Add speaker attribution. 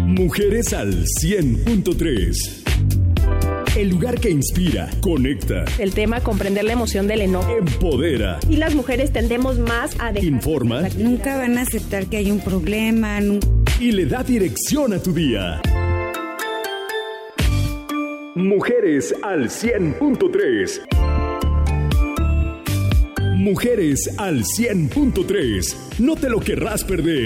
Speaker 1: Mujeres al 100.3. El lugar que inspira, conecta.
Speaker 2: El tema, comprender la emoción del enojo.
Speaker 1: Empodera.
Speaker 2: Y las mujeres tendemos más a dejar...
Speaker 1: Informa.
Speaker 3: Nunca van a aceptar que hay un problema.
Speaker 1: Y le da dirección a tu día. Mujeres al 100.3. Mujeres al 100.3. No te lo querrás perder.